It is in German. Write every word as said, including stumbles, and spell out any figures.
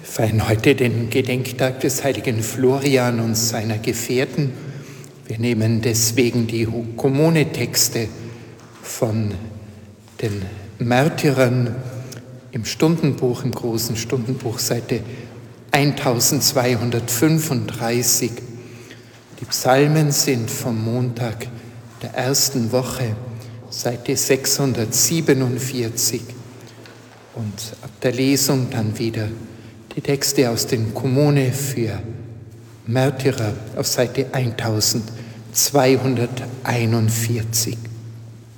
feiern heute den Gedenktag des heiligen Florian und seiner Gefährten. Wir nehmen deswegen die Kommunetexte von den Märtyrern im Stundenbuch, im großen Stundenbuch, Seite eintausendzweihundertfünfunddreißig. Die Psalmen sind vom Montag der ersten Woche, Seite sechshundertsiebenundvierzig. Und ab der Lesung dann wieder die Texte aus den Kommune für Märtyrer auf Seite eintausendzweihunderteinundvierzig.